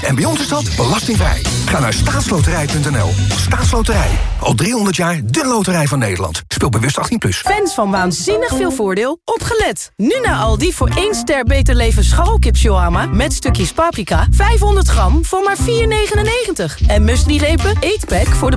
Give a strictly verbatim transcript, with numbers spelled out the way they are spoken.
En bij ons is dat belastingvrij. Ga naar staatsloterij punt n l. Staatsloterij. Al driehonderd jaar de loterij van Nederland. Speel bewust achttien plus. Fans van Waanzinnig veel voordeel, opgelet. Nu naar Aldi voor één ster Beter Leven scharrelkip shawarma met stukjes paprika. vijfhonderd gram voor maar vier negenennegentig. En muesli-repen, eetpack voor de